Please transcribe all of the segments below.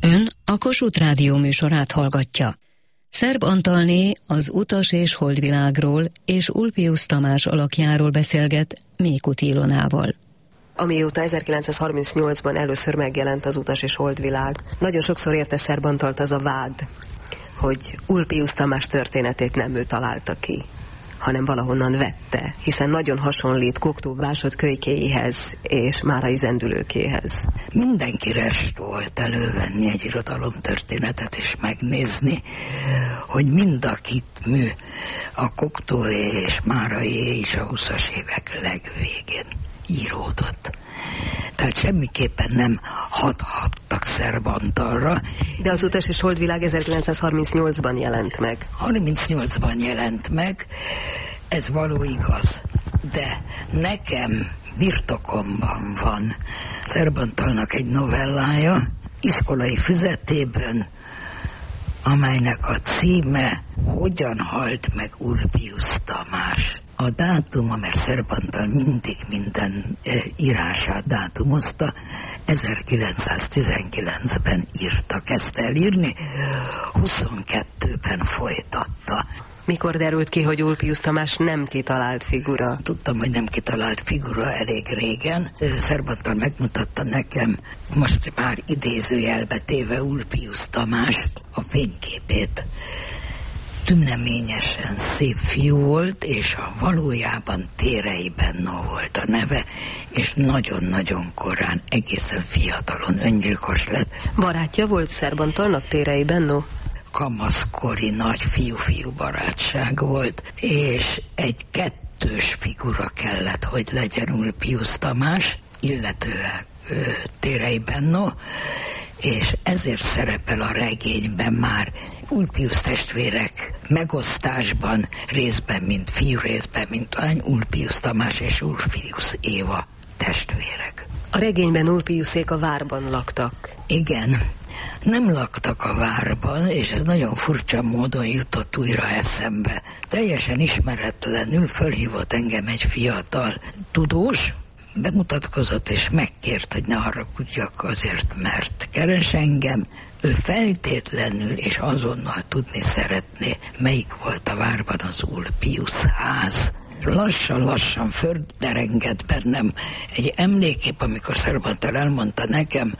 Ön a Kossuth Rádió műsorát hallgatja. Szerb Antalné az utas és holdvilágról és Ulpius Tamás alakjáról beszélget Mékuti Ilonával. Amióta 1938-ban először megjelent az utas és holdvilág, nagyon sokszor érte Szerb Antalt az a vád, hogy Ulpius Tamás történetét nem ő találta ki, hanem valahonnan vette, hiszen nagyon hasonlít Cocteau másodkölykéihez és Márai zendülőkéhez. Mindenkire est volt elővenni egy irodalomtörténetet és megnézni, hogy mind a két mű, a Cocteaué és Máraié is a 20-as évek legvégén íródott. Tehát semmiképpen nem hathattak Szerb Antalra. De az utas és holdvilág 1938-ban jelent meg. 38-ban jelent meg, ez való igaz. De nekem birtokomban van Szerb Antalnak egy novellája, iskolai füzetében, amelynek a címe Hogyan halt meg Ulpius Tamás. A dátuma, mert Szerb Antal mindig minden írását dátumozta, 1919-ben írta, kezdte elírni, 22-ben folytatta. Mikor derült ki, hogy Ulpius Tamás nem kitalált figura? Tudtam, hogy nem kitalált figura elég régen. Szerb Antal megmutatta nekem, most már idézőjelbe téve Ulpius Tamást, a fényképét. Tüneményesen szép fiú volt, és a valójában Thérei Benno volt a neve, és nagyon-nagyon korán, egészen fiatalon öngyilkos lett. Barátja volt Szerb Antalnak Thérei Benno? Kamaszkori nagy fiú-fiú barátság volt, és egy kettős figura kellett, hogy legyen Ulpius Tamás, illetőleg Thérei Benno, és ezért szerepel a regényben már Ulpius testvérek megosztásban, részben mint fiú, részben mint lány, Ulpius Tamás és Ulpius Éva testvérek. A regényben Ulpiusék a várban laktak. Igen, nem laktak a várban, és ez nagyon furcsa módon jutott újra eszembe. Teljesen ismeretlenül fölhívott engem egy fiatal tudós, bemutatkozott és megkért, hogy ne haragudjak azért, mert keres engem. Ő feltétlenül és azonnal tudni szeretné, melyik volt a várban az Ulpius ház. Lassan földerengett bennem egy emlékép, amikor Szerb Antal elmondta nekem,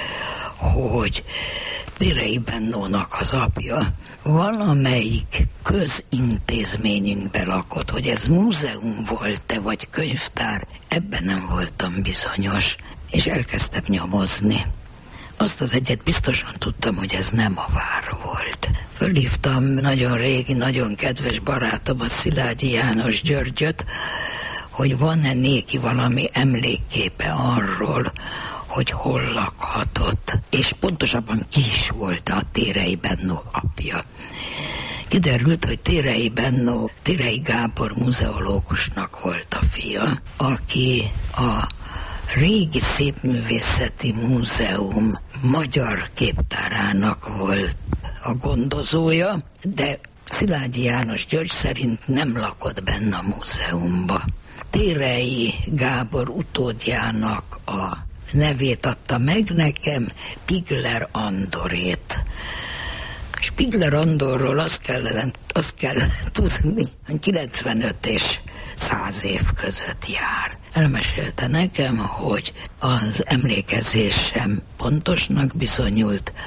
hogy Thérei Bennónak az apja valamelyik közintézményünkbe lakott, hogy ez múzeum volt-e, vagy könyvtár, ebben nem voltam bizonyos, és elkezdtem nyomozni. Azt az egyet biztosan tudtam, hogy ez nem a vár volt. Fölhívtam nagyon régi, nagyon kedves barátomat, Szilágyi János Györgyöt, hogy van-e néki valami emlékképe arról, hogy hol lakhatott, és pontosabban ki is volt a Thérei Benno apja. Kiderült, hogy Thérei Benno, Thérei Gábor muzeológusnak volt a fia, aki a régi Szépművészeti Múzeum magyar képtárának volt a gondozója, de Szilágyi János György szerint nem lakott benne a múzeumba. Thérei Gábor utódjának a nevét adta meg nekem, Pigler Andorét. Pigler Andorról azt kell tudni, hogy 95 és 100 év között jár. Elmesélte nekem, hogy az emlékezésem pontosnak bizonyult,